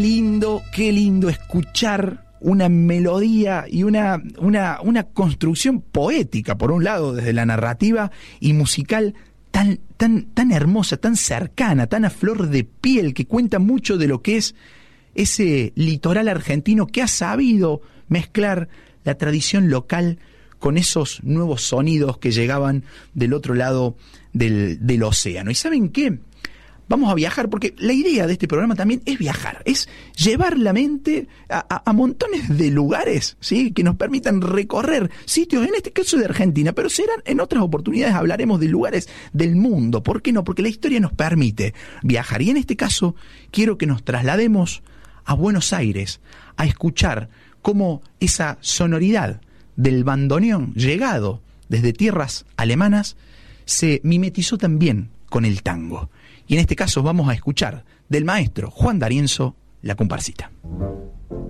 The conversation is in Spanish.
Qué lindo escuchar una melodía y una construcción poética, por un lado, desde la narrativa y musical tan hermosa, tan cercana, tan a flor de piel, que cuenta mucho de lo que es ese litoral argentino que ha sabido mezclar la tradición local con esos nuevos sonidos que llegaban del otro lado del océano. ¿Y saben qué? Vamos a viajar, porque la idea de este programa también es viajar, es llevar la mente a montones de lugares, ¿sí?, que nos permitan recorrer sitios, en este caso de Argentina, pero serán en otras oportunidades, hablaremos de lugares del mundo. ¿Por qué no? Porque la historia nos permite viajar. Y en este caso quiero que nos traslademos a Buenos Aires a escuchar cómo esa sonoridad del bandoneón llegado desde tierras alemanas se mimetizó también con el tango. Y en este caso vamos a escuchar del maestro Juan D'Arienzo La Comparsita.